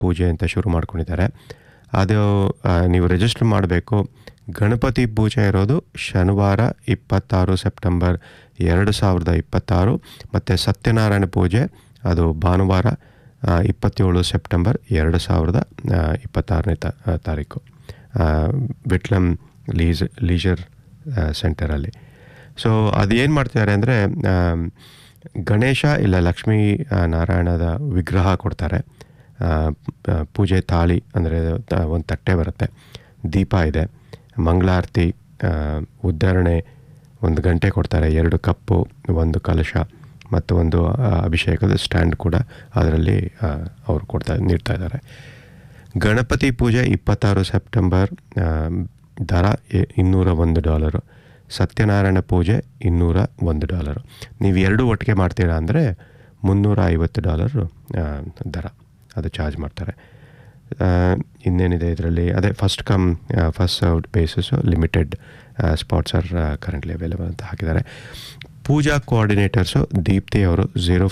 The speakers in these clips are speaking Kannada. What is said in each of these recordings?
ಪೂಜೆ ಅಂತ ಶುರು ಮಾಡ್ಕೊಂಡಿದ್ದಾರೆ. ಅದು ನೀವು ರಿಜಿಸ್ಟರ್ ಮಾಡಬೇಕು. ಗಣಪತಿ ಪೂಜೆ ಇರೋದು ಶನಿವಾರ 26 ಸೆಪ್ಟೆಂಬರ್ 2026 ಮತ್ತು ಸತ್ಯನಾರಾಯಣ ಪೂಜೆ ಅದು ಭಾನುವಾರ 27 ಸೆಪ್ಟೆಂಬರ್ 2026 ತಾರೀಕು ವಿಟ್ಲಮ್ ಲೀಜರ್ ಸೆಂಟರಲ್ಲಿ. ಸೊ ಅದೇನು ಮಾಡ್ತಿದ್ದಾರೆ ಅಂದರೆ ಗಣೇಶ ಇಲ್ಲ ಲಕ್ಷ್ಮೀ ನಾರಾಯಣದ ವಿಗ್ರಹ ಕೊಡ್ತಾರೆ. ಪೂಜೆ ತಾಳಿ ಅಂದರೆ ಒಂದು ತಟ್ಟೆ ಬರುತ್ತೆ, ದೀಪ ಇದೆ, ಮಂಗಳಾರತಿ, ಉದ್ಧರಣೆ, 1 ಗಂಟೆ ಕೊಡ್ತಾರೆ, 2 ಕಪ್ಪು, 1 ಕಲಶ ಮತ್ತು 1 ಅಭಿಷೇಕದ ಸ್ಟ್ಯಾಂಡ್ ಕೂಡ ಅದರಲ್ಲಿ ಅವರು ನೀಡ್ತಾ ಇದ್ದಾರೆ. ಗಣಪತಿ ಪೂಜೆ 26 ಸೆಪ್ಟೆಂಬರ್ ದರ $201. ಸತ್ಯನಾರಾಯಣ ಪೂಜೆ $201. ನೀವು 2 ಒಟ್ಟಿಗೆ ಮಾಡ್ತೀರಾ ಅಂದರೆ $350 ದರ ಅದು ಚಾರ್ಜ್ ಮಾಡ್ತಾರೆ. ಇನ್ನೇನಿದೆ ಇದರಲ್ಲಿ ಅದೇ first come first served basis, limited spots R currently available ಅಂತ ಹಾಕಿದ್ದಾರೆ. ಪೂಜಾ ಕೋಆರ್ಡಿನೇಟರ್ಸು ದೀಪ್ತಿ ಅವರು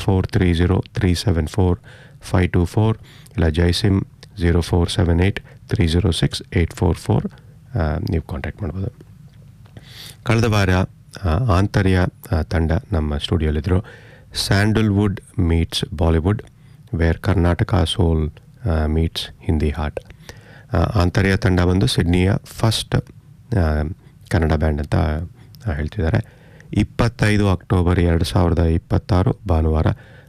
0430374524 ಇಲ್ಲ ಜೈಸಿಮ್ 0478306844 ನೀವು ಕಾಂಟ್ಯಾಕ್ಟ್ ಮಾಡ್ಬೋದು. ಕಳೆದ ವಾರ ಆಂತರ್ಯ ತಂಡ ನಮ್ಮ ಸ್ಟುಡಿಯೋಲಿದ್ದರು. Sandalwood meets Bollywood, wear Karnataka ಸೋಲ್ ಮೀಟ್ಸ್ ಹಿಂದಿ ಹಾಟ್. ಆಂತರ್ಯ ತಂಡ ಬಂದು ಸಿಡ್ನಿಯ ಫಸ್ಟ್ ಕನ್ನಡ ಬ್ಯಾಂಡ್ ಅಂತ ಹೇಳ್ತಿದ್ದಾರೆ. 25 ಅಕ್ಟೋಬರ್ 2026 ಭಾನುವಾರ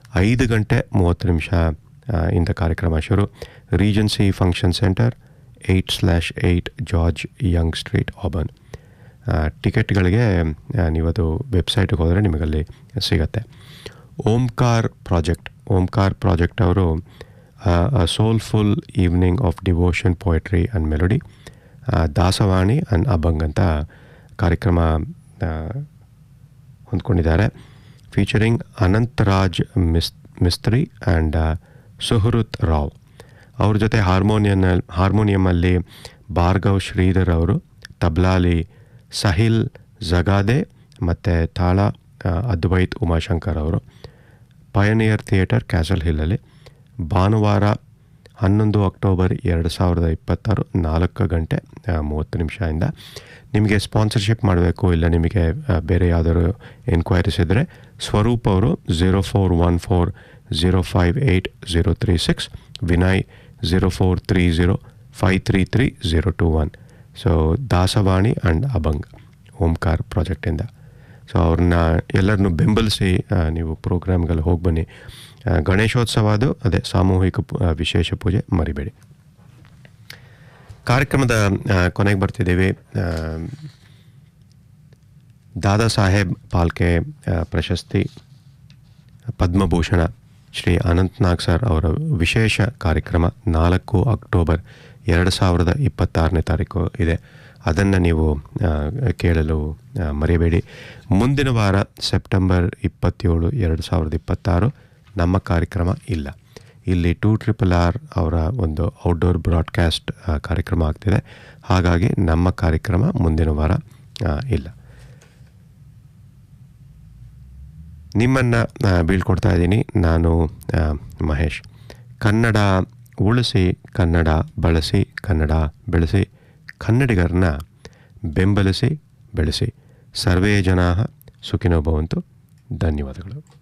5:30 ಇಂದ ಕಾರ್ಯಕ್ರಮ ಶುರು. Regency function centre, 8/8 George Young street, Auburn. ಟಿಕೆಟ್ಗಳಿಗೆ ನೀವದು ವೆಬ್ಸೈಟ್ಗೆ ಹೋದರೆ ನಿಮಗಲ್ಲಿ ಸಿಗತ್ತೆ. ಓಂಕಾರ್ ಪ್ರಾಜೆಕ್ಟ್ ಅವರು soulful evening of devotion, poetry and melody, Dasavani and ಅಭಂಗ್ ಅಂತ ಕಾರ್ಯಕ್ರಮ ಹೊಂದ್ಕೊಂಡಿದ್ದಾರೆ. Featuring Anantharaj Mistry and ಸುಹೃತ್ Rao. ಅವ್ರ ಜೊತೆ ಹಾರ್ಮೋನಿಯಮಲ್ಲಿ ಭಾರ್ಗವ್ ಶ್ರೀಧರ್ ಅವರು, ತಬ್ಲಾಲಿ ಸಹಿಲ್ ಜಗಾದೆ ಮತ್ತು ತಾಳ ಅದ್ವೈತ್ ಉಮಾಶಂಕರ್ ಅವರು. Pioneer theatre, castle ಹಿಲ್ಲಲ್ಲಿ. ಭಾನುವಾರ 11 ಅಕ್ಟೋಬರ್ 2026 4:30 ನಿಮಗೆ ಸ್ಪಾನ್ಸರ್ಶಿಪ್ ಮಾಡಬೇಕು ಇಲ್ಲ ನಿಮಗೆ ಬೇರೆ ಯಾವುದಾದ್ರು ಎನ್ಕ್ವೈರೀಸ್ ಇದ್ದರೆ ಸ್ವರೂಪ್ ಅವರು 0414058036, Vinay 0430533021. So Dasavani and ಅಭಂಗ್ Omkar ಪ್ರಾಜೆಕ್ಟಿಂದ. So ಅವ್ರನ್ನ ಎಲ್ಲರನ್ನೂ ಬೆಂಬಲಿಸಿ ನೀವು ಪ್ರೋಗ್ರಾಮ್ಗೆಲ್ಲ ಹೋಗಿ ಬನ್ನಿ. ಗಣೇಶೋತ್ಸವ ಅದು ಅದೇ ಸಾಮೂಹಿಕ ವಿಶೇಷ ಪೂಜೆ ಮರಿಬೇಡಿ. ಕಾರ್ಯಕ್ರಮದ ಕೊನೆಗೆ ಬರ್ತಿದ್ದೀವಿ. ದಾದಾ ಸಾಹೇಬ್ ಪಾಲ್ಕೆ ಪ್ರಶಸ್ತಿ ಪದ್ಮಭೂಷಣ ಶ್ರೀ ಅನಂತ್ನಾಗ್ ಸರ್ ಅವರ ವಿಶೇಷ ಕಾರ್ಯಕ್ರಮ 4 ಅಕ್ಟೋಬರ್ 2026 ಇದೆ. ಅದನ್ನು ನೀವು ಕೇಳಲು ಮರೆಯಬೇಡಿ. ಮುಂದಿನ ವಾರ ಸೆಪ್ಟೆಂಬರ್ 27, 2026 ನಮ್ಮ ಕಾರ್ಯಕ್ರಮ ಇಲ್ಲ. ಇಲ್ಲಿ 2RRR ಅವರ ಒಂದು ಔಟ್ಡೋರ್ ಬ್ರಾಡ್ಕಾಸ್ಟ್ ಕಾರ್ಯಕ್ರಮ ಆಗ್ತಿದೆ. ಹಾಗಾಗಿ ನಮ್ಮ ಕಾರ್ಯಕ್ರಮ ಮುಂದಿನ ವಾರ ಇಲ್ಲ. ನಿಮ್ಮನ್ನು ಬೀಳ್ಕೊಡ್ತಾ ಇದ್ದೀನಿ. ನಾನು ಮಹೇಶ್. ಕನ್ನಡ ಉಳಿಸಿ, ಕನ್ನಡ ಬಳಸಿ, ಕನ್ನಡ ಬೆಳೆಸಿ, ಕನ್ನಡಿಗರನ್ನ ಬೆಂಬಲಿಸಿ, ಬೆಳೆಸಿ. ಸರ್ವೇ ಜನಾಃ ಸುಖಿನೋ ಭವಂತು. ಧನ್ಯವಾದಗಳು.